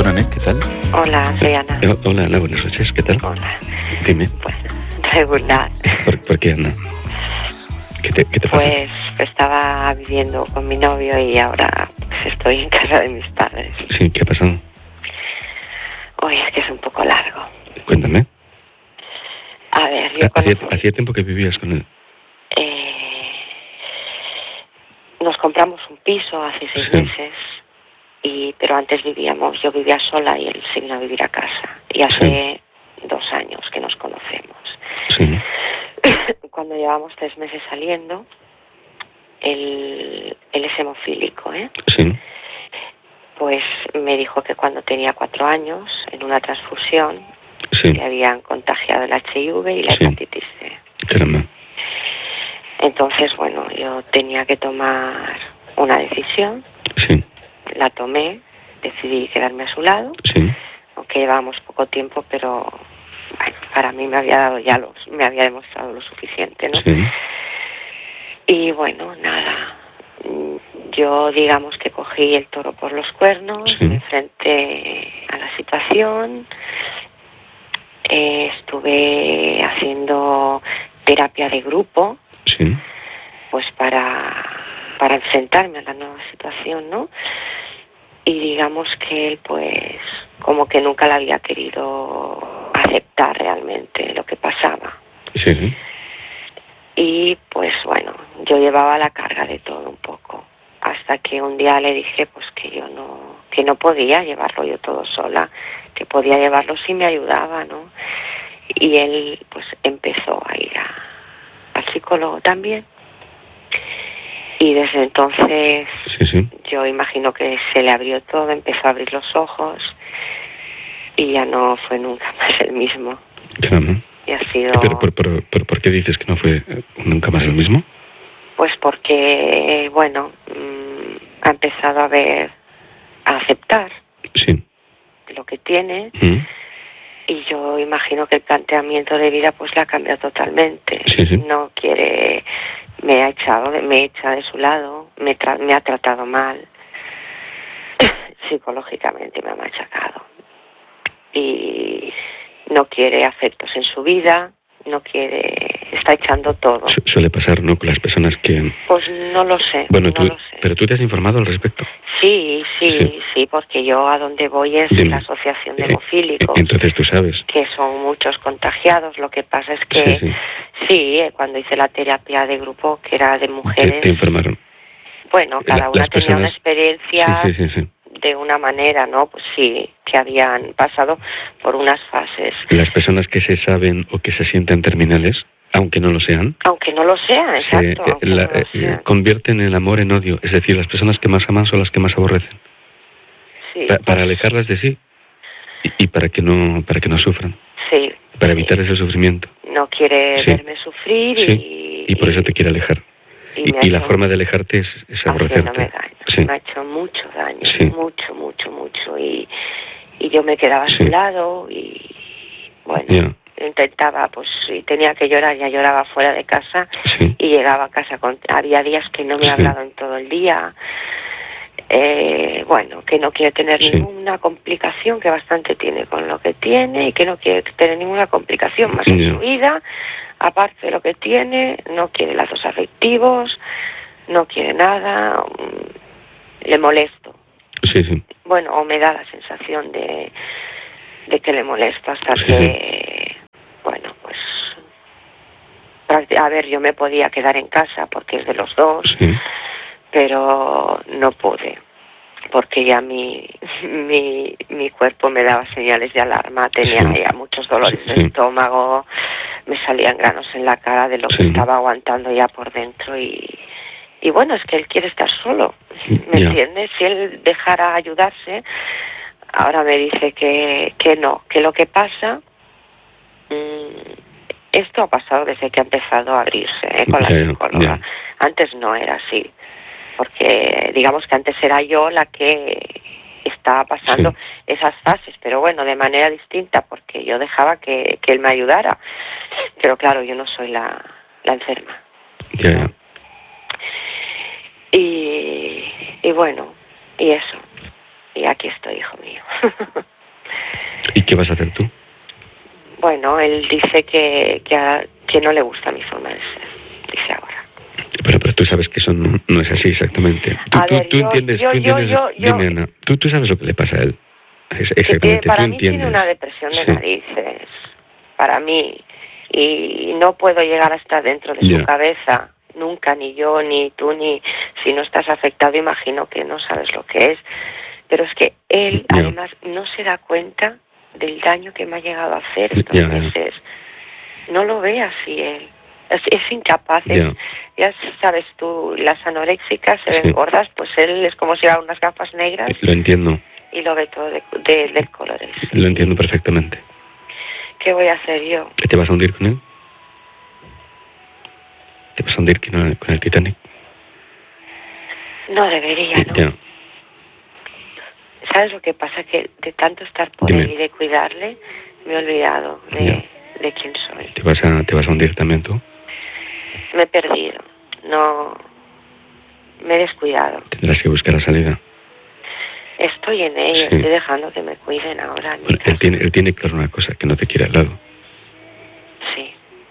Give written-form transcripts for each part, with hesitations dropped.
Hola, Net, ¿qué tal? Hola, soy Ana. Hola, Ana, buenas noches, ¿qué tal? Hola. Dime. Bueno, regular. ¿Por qué, Ana? ¿Qué te pasa? Pues estaba viviendo con mi novio y ahora pues, estoy en casa de mis padres. Sí, ¿qué ha pasado? Hoy es que es un poco largo. Cuéntame. A ver, yo ¿Hacía tiempo que vivías con él? Nos compramos un piso hace 6 meses, pero antes yo vivía sola y él se vino a vivir a casa. Y hace 2 años que nos conocemos. Sí. Cuando llevamos 3 meses saliendo, él es hemofílico, Sí. Pues me dijo que cuando tenía 4 años, en una transfusión, le habían contagiado el HIV y la hepatitis C. Caramba. Entonces, bueno, yo tenía que tomar una decisión. Sí. La tomé, decidí quedarme a su lado. Sí. Aunque llevábamos poco tiempo, pero bueno, para mí me había demostrado lo suficiente, ¿no? Sí. Y bueno, nada, yo digamos que cogí el toro por los cuernos, me enfrenté a la situación, estuve haciendo terapia de grupo, pues para enfrentarme a la nueva situación, ¿no? Y digamos que él pues como que nunca la había querido aceptar realmente lo que pasaba. Sí. Y pues bueno, yo llevaba la carga de todo un poco, hasta que un día le dije pues que no podía llevarlo yo todo sola, que podía llevarlo si me ayudaba, ¿no? Y él pues empezó a ir al psicólogo también. Y desde entonces yo imagino que se le abrió todo, empezó a abrir los ojos y ya no fue nunca más el mismo. Caramba. Y ha sido... ¿Pero por qué dices que no fue nunca más el mismo? Pues porque, bueno, ha empezado a aceptar lo que tiene. Y yo imagino que el planteamiento de vida pues le ha cambiado totalmente. No quiere... Me echa de su lado, me ha tratado mal, psicológicamente me ha machacado. Y no quiere afectos en su vida, está echando todo. Suele pasar, ¿no?, con las personas que... Pues no lo sé. Bueno, ¿pero tú te has informado al respecto? Sí, porque yo a donde voy es la Asociación de Hemofílicos. Entonces tú sabes. Que son muchos contagiados, lo que pasa es que... Sí, cuando hice la terapia de grupo, que era de mujeres... Te informaron. Bueno, cada una tenía una experiencia de una manera, ¿no? Pues sí, que habían pasado por unas fases. Las personas que se saben o que se sienten terminales, aunque no lo sean... Aunque no lo sean, exacto. Convierten el amor en odio. Es decir, las personas que más aman son las que más aborrecen. Sí, para alejarlas de sí y para que no sufran. Sí. Para evitar ese sufrimiento. No quiere verme sufrir y por eso te quiere alejar. Y la forma de alejarte es aborrecerte. Me ha hecho mucho daño, mucho. Y yo me quedaba a su lado y bueno, intentaba, pues si tenía que llorar, ya lloraba fuera de casa y llegaba a casa. Había días que no me ha hablado en todo el día. Bueno, que no quiere tener ninguna complicación, que bastante tiene con lo que tiene, y que no quiere tener ninguna complicación más en su vida, aparte de lo que tiene. No quiere lazos afectivos, no quiere nada, le molesto. Bueno, o me da la sensación de que le molesto hasta que, bueno, pues, a ver, yo me podía quedar en casa porque es de los dos, pero no pude, porque ya mi cuerpo me daba señales de alarma, tenía ya muchos dolores de estómago, me salían granos en la cara de lo que estaba aguantando ya por dentro y bueno, es que él quiere estar solo, ¿me entiendes? Si él dejara ayudarse, ahora me dice que no, que lo que pasa... Esto ha pasado desde que ha empezado a abrirse con la psicóloga. Antes no era así, porque digamos que antes era yo la que estaba pasando esas fases, pero bueno, de manera distinta, porque yo dejaba que él me ayudara. Pero claro, yo no soy la enferma. ¿No? Y bueno, y eso. Y aquí estoy, hijo mío. ¿Y qué vas a hacer tú? Bueno, él dice que no le gusta mi forma de ser, dice ahora. Pero tú sabes que eso no es así exactamente. Tú entiendes, dime, Ana, tú sabes lo que le pasa a él. Exactamente, para tú mí entiendes. Tiene una depresión de narices, para mí, y no puedo llegar hasta dentro de su cabeza, nunca, ni yo, ni tú, ni si no estás afectado, imagino que no sabes lo que es. Pero es que él, además, no se da cuenta del daño que me ha llegado a hacer estos meses. No lo ve así él. Es incapaz. Ya sabes tú, las anoréxicas se ven gordas, pues él es como si llevara unas gafas negras. Lo entiendo. Y lo ve todo del colores. Lo entiendo perfectamente. ¿Qué voy a hacer yo? ¿Te vas a hundir con él? ¿Te vas a hundir con el Titanic? No debería, ¿no? Ya. ¿Sabes lo que pasa? Que de tanto estar por él y de cuidarle, me he olvidado de quién soy. ¿Te vas a hundir también tú? Me he perdido. No... Me he descuidado. Tendrás que buscar la salida. Estoy en ello, estoy dejando que me cuiden ahora. Bueno, él tiene claro una cosa, que no te quiere al lado. Sí.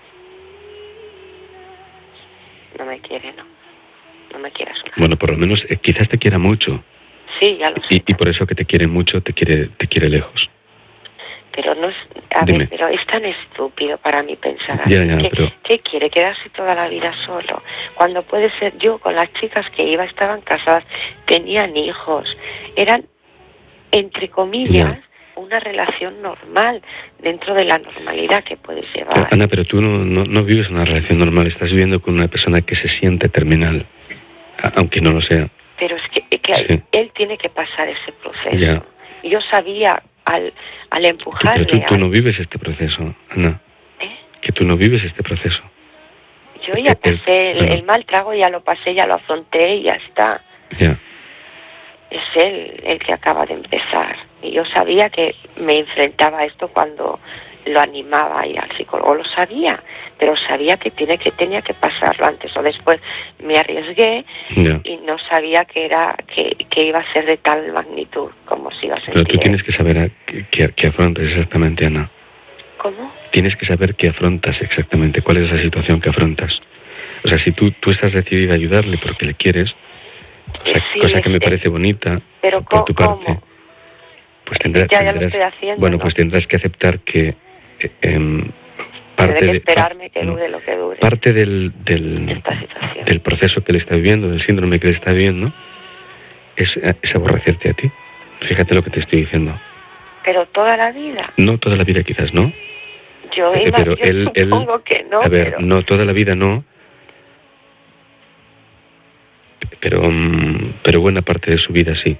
No me quiere, no. No me quiere a su lado. Bueno, por lo menos quizás te quiera mucho. Sí, ya lo sé. Y por eso que te quiere mucho, te quiere lejos. Pero no es... A ver, pero es tan estúpido para mí pensar así. ¿Qué quiere? ¿Quedarse toda la vida solo? Cuando puede ser yo, con las chicas que iba, estaban casadas, tenían hijos, eran, entre comillas, una relación normal, dentro de la normalidad que puedes llevar. Pero, Ana, pero tú no vives una relación normal, estás viviendo con una persona que se siente terminal, aunque no lo sea. Pero es que él tiene que pasar ese proceso. Yo sabía... Al empujarle... Pero tú no vives este proceso, Ana. Que tú no vives este proceso. Yo ya pasé el mal trago, ya lo pasé, ya lo afronté y ya está. Es él el que acaba de empezar. Y yo sabía que me enfrentaba a esto cuando lo animaba a ir al psicólogo. Lo sabía, pero sabía que tenía que pasarlo antes o después. Me arriesgué y no sabía que iba a ser de tal magnitud como se iba a sentir. Pero tú tienes que saber qué afrontas exactamente, Ana. ¿Cómo? Tienes que saber qué afrontas exactamente, cuál es la situación que afrontas. O sea, si tú estás decidida a ayudarle porque le quieres, cosa que me parece bonita por tu parte, pues tendrás pues tendrás que aceptar que parte del proceso que él está viviendo, del síndrome que él está viviendo, es aborrecerte a ti. Fíjate lo que te estoy diciendo. Pero toda la vida. No toda la vida, quizás, ¿no? Yo supongo que no. A ver, no toda la vida, no. Pero buena parte de su vida, sí.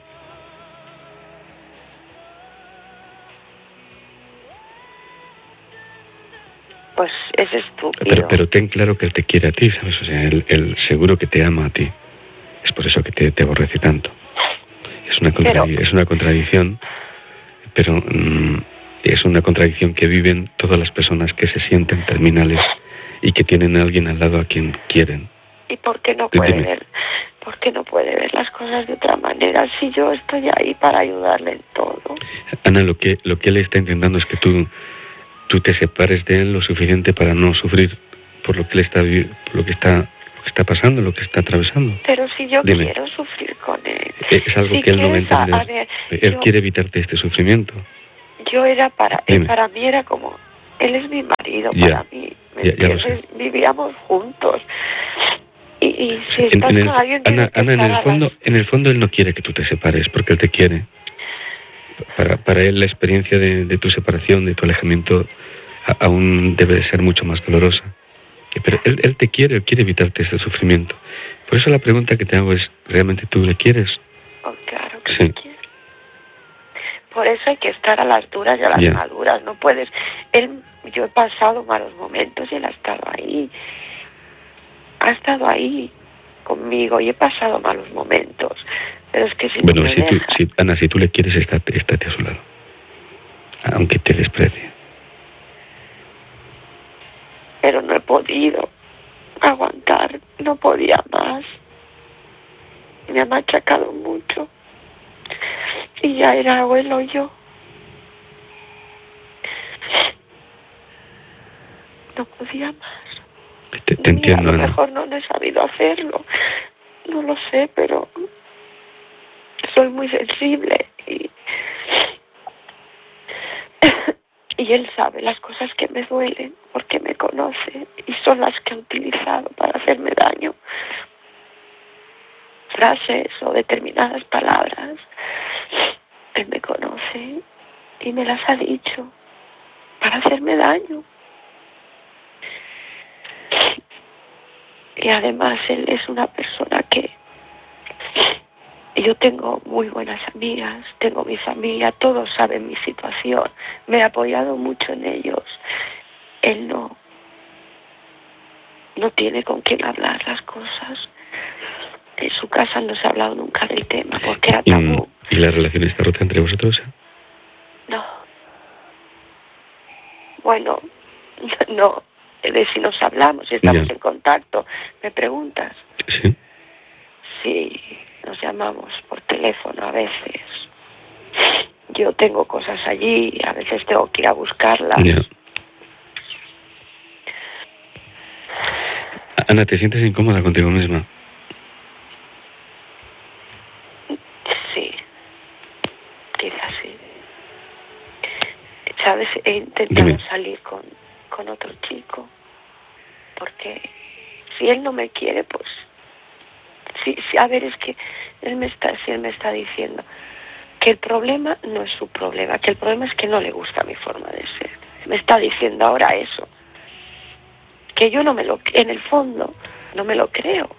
Pues es estúpido. Pero ten claro que él te quiere a ti, ¿sabes? O sea, él seguro que te ama a ti. Es por eso que te aborrece tanto. Es una contradicción, pero es una contradicción que viven todas las personas que se sienten terminales y que tienen a alguien al lado a quien quieren. ¿Y por qué no puede ver? ¿Por qué no puede ver las cosas de otra manera si yo estoy ahí para ayudarle en todo? Ana, lo que él está intentando es que tú te separes de él lo suficiente para no sufrir por lo que él está pasando, lo que está atravesando. Pero si yo quiero sufrir con él. Es algo que él no va a entender. Él quiere evitarte este sufrimiento. Para mí era como, él es mi marido, para mí. Vivíamos juntos. Y si estás con alguien... Ana, en el fondo él no quiere que tú te separes, porque él te quiere. Para él la experiencia de tu separación, de tu alejamiento, aún debe de ser mucho más dolorosa. Pero él te quiere, él quiere evitarte este sufrimiento. Por eso la pregunta que te hago es, ¿realmente tú le quieres? Oh, claro que sí. Quiero. Por eso hay que estar a las duras y a las maduras. No puedes... Yo he pasado malos momentos y él ha estado ahí. Ha estado ahí conmigo y he pasado malos momentos. Pero es que Ana, si tú le quieres, estate a su lado. Aunque te desprecie. Pero no he podido aguantar, no podía más. Me ha machacado mucho. Y ya era abuelo yo. No podía más. Te entiendo, A lo Ana. mejor no he sabido hacerlo. No lo sé, pero soy muy sensible y él sabe las cosas que me duelen porque me conoce y son las que ha utilizado para hacerme daño. Frases o determinadas palabras. Él me conoce y me las ha dicho para hacerme daño. Y además él es una persona que yo tengo muy buenas amigas, tengo mi familia, todos saben mi situación, me he apoyado mucho en ellos. Él no tiene con quién hablar las cosas. En su casa no se ha hablado nunca del tema porque era tabú. ¿Y la relación está rota entre vosotros? No. Bueno, no. De si nos hablamos, si estamos en contacto. ¿Me preguntas? Sí. Sí, nos llamamos por teléfono a veces. Yo tengo cosas allí y a veces tengo que ir a buscarlas. Ya. Ana, ¿te sientes incómoda contigo misma? Sí, quizás sí. ¿Sabes? He intentado salir con otro chico, porque si él no me quiere, pues sí, a ver, es que él me está diciendo que el problema no es su problema, que el problema es que no le gusta mi forma de ser. Me está diciendo ahora eso, que yo en el fondo no me lo creo.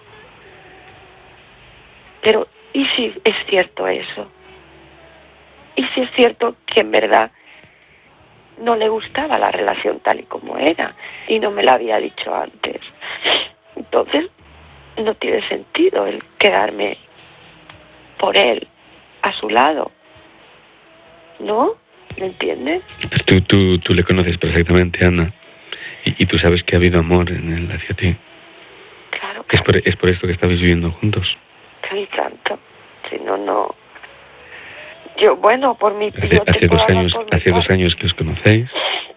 Pero ¿y si es cierto eso? ¿Y si es cierto que en verdad no le gustaba la relación tal y como era y no me la había dicho antes? Entonces no tiene sentido el quedarme por él a su lado, ¿no? ¿Me entiendes? Pero tú le conoces perfectamente, Ana, y tú sabes que ha habido amor en él hacia ti. Claro. Es por esto que estabais viviendo juntos. Sí, tanto. Si no. Yo, bueno, por mi... Hace 2 años que os conocéis.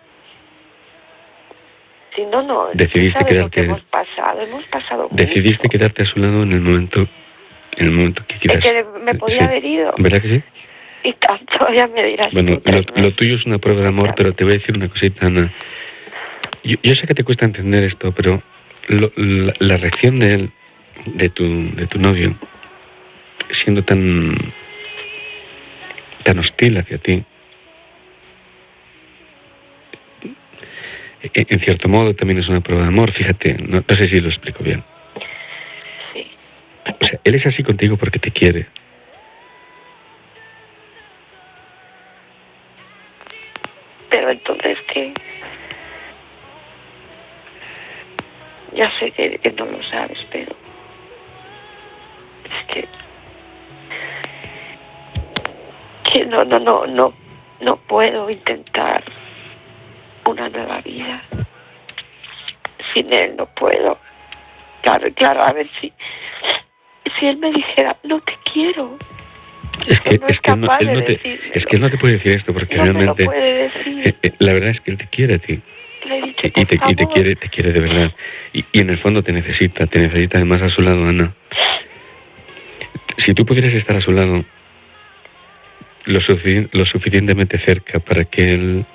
Si no. Decidiste quedarte. Hemos pasado. Decidiste quedarte a su lado en el momento que quizás. Que me podía haber ido. ¿Verdad que sí? Y tanto, ya me dirás. Bueno, lo tuyo es una prueba de amor, pero te voy a decir una cosita, Ana. Yo sé que te cuesta entender esto, pero la reacción de él, de tu novio, siendo tan hostil hacia ti, en cierto modo también es una prueba de amor. Fíjate, no sé si lo explico bien. Sí. O sea, él es así contigo porque te quiere. Pero entonces, ¿qué? Ya sé que no lo sabes, pero es que no puedo intentar una nueva vida. Sin él no puedo. Claro, a ver si él me dijera, no te quiero. Es que él no te puede decir esto porque no realmente me lo puede decir. La verdad es que él te quiere a ti. Le he dicho, Y te quiere de verdad. Y en el fondo te necesita además a su lado, Ana. Si tú pudieras estar a su lado lo suficientemente cerca para que él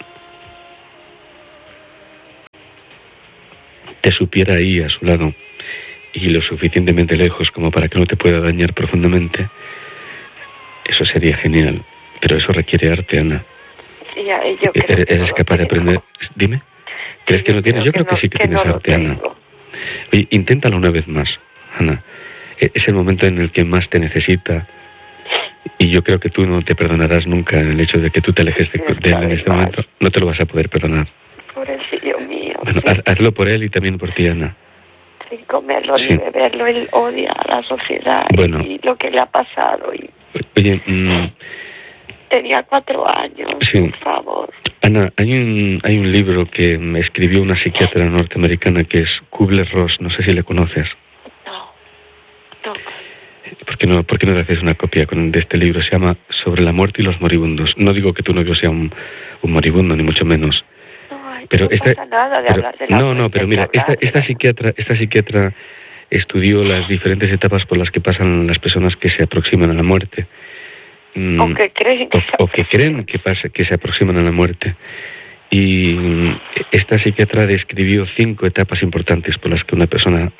te supiera ahí a su lado y lo suficientemente lejos como para que no te pueda dañar profundamente, eso sería genial. Pero eso requiere arte, Ana. Sí, yo creo ¿Eres capaz de aprender? Dime. ¿Crees que no tienes? Yo creo que sí que tienes arte, Ana. Oye, inténtalo una vez más, Ana. Es el momento en el que más te necesita. Y yo creo que tú no te perdonarás nunca en el hecho de que tú te alejes de él en este momento. No te lo vas a poder perdonar. Pobrecillo mío. Bueno, sí. Hazlo por él y también por ti, Ana. Sin comerlo ni beberlo, él odia a la sociedad y lo que le ha pasado. Oye, tenía 4 años, sí. Por favor. Ana, hay un libro que me escribió una psiquiatra norteamericana que es Kubler-Ross, no sé si le conoces. No. ¿Por qué no te haces una copia de este libro? Se llama Sobre la muerte y los moribundos. No digo que tu novio sea un moribundo, ni mucho menos. Pero no pasa nada de hablar de la muerte. No, pero mira, esta psiquiatra estudió las diferentes etapas por las que pasan las personas que se aproximan a la muerte. O que creen que se aproximan a la muerte. Y esta psiquiatra describió 5 etapas importantes por las que una persona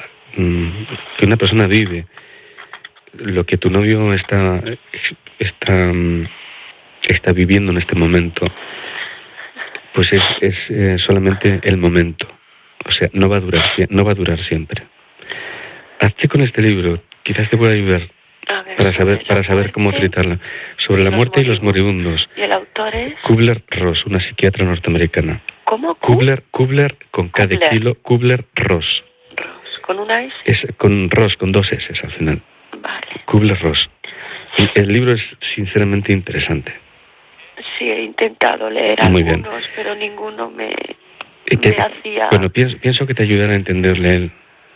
vive. Lo que tu novio está viviendo en este momento, pues es solamente el momento. O sea, no va a durar siempre. Hazte con este libro, quizás te pueda ayudar para saber cómo tratarla. Sobre la muerte y los moribundos. ¿Y el autor es? Kubler-Ross, una psiquiatra norteamericana. ¿Cómo? Kubler con K de kilo, Kubler-Ross. ¿Con una S? Es con Ross, con 2 S al final. Vale. Kubler-Ross. El libro es sinceramente interesante. Sí, he intentado leer algunos, pero ninguno me hacía... Bueno, pienso que te ayudará a entenderle a él.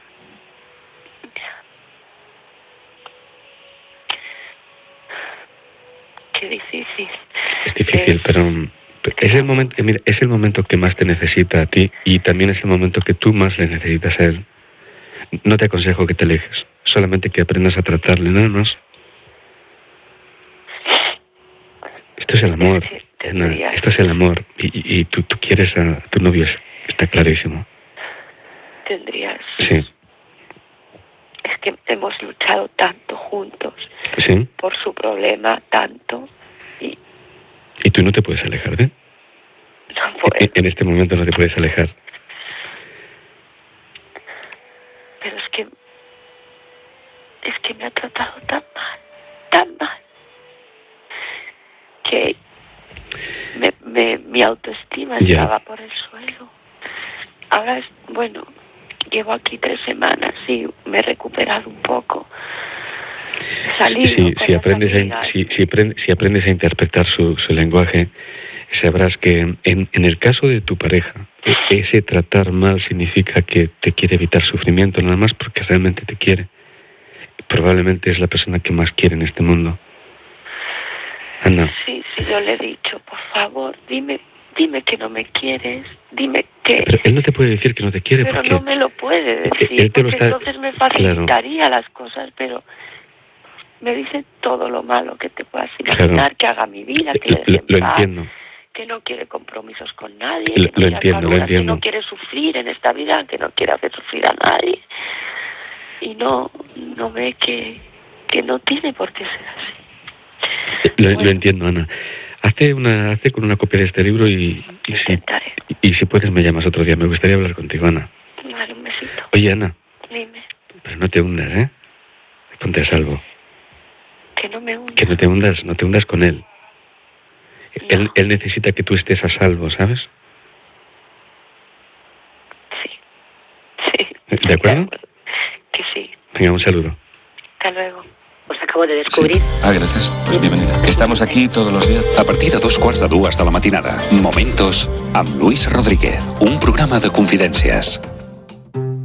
Qué difícil. Es difícil, pero es el momento que más te necesita a ti, y también es el momento que tú más le necesitas a él. No te aconsejo que te alejes, solamente que aprendas a tratarle, nada más. Esto es el amor, Ana, esto es el amor, y tú quieres a tu novio, está clarísimo. Tendrías... Sí. Es que hemos luchado tanto juntos. Sí. Por su problema, tanto. ¿Y tú no te puedes alejar de él? No puedo. En este momento no te puedes alejar. Pero es que me ha tratado tan mal, que mi autoestima estaba por el suelo. Ahora llevo aquí 3 semanas y me he recuperado un poco. Si aprendes a interpretar su lenguaje, sabrás que en el caso de tu pareja, ese tratar mal significa que te quiere evitar sufrimiento, nada más porque realmente te quiere. Probablemente es la persona que más quiere en este mundo. Ana. Sí, yo le he dicho, por favor, dime que no me quieres, dime que... Pero él no te puede decir que no te quiere, pero porque... no me lo puede decir, entonces me facilitaría las cosas, pero me dice todo lo malo que te puedas imaginar, que haga mi vida, que lo entiendo. Que no quiere compromisos con nadie, lo entiendo. Que no quiere sufrir en esta vida, que no quiere hacer sufrir a nadie, y no ve que no tiene por qué ser así. Lo entiendo, Ana. Hazte con una copia de este libro y si puedes me llamas otro día. Me gustaría hablar contigo, Ana. Vale, un besito. Oye, Ana. Dime. Pero no te hundas, ¿eh? Ponte a salvo. Que no me hundas. Que no te hundas con él. No. Él necesita que tú estés a salvo, ¿sabes? Sí. ¿De acuerdo? Que sí. Venga, un saludo. Hasta luego. Os acabo de descobrir. Sí. Gracias. Pues bienvenida. Estamos aquí todos los días. A partir de 2:15 hasta la matinada. Momentos amb Luis Rodríguez. Un programa de confidències.